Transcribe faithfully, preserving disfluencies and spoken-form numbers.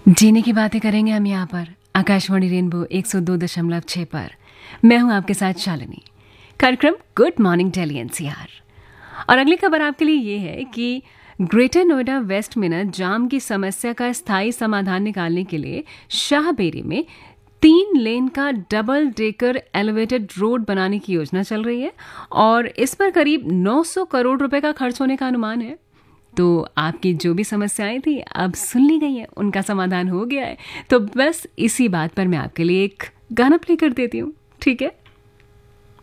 जीने की बातें करेंगे हम यहाँ पर आकाशवाणी रेनबो एक सौ दो दशमलव छह पर। मैं हूँ आपके साथ शालिनी। कार्यक्रम गुड मॉर्निंग दिल्ली एनसीआर। और अगली खबर आपके लिए ये है कि ग्रेटर नोएडा वेस्ट में न जाम की समस्या का स्थायी समाधान निकालने के लिए शाहबेरी में तीन लेन का डबल डेकर एलिवेटेड रोड बनाने की योजना चल रही है और इस पर करीब नौ सौ करोड़ रुपए का खर्च होने का अनुमान है। तो आपकी जो भी समस्याएं थी अब सुन ली गई हैं, उनका समाधान हो गया है। तो बस इसी बात पर मैं आपके लिए एक गाना प्ले कर देती हूँ, ठीक है?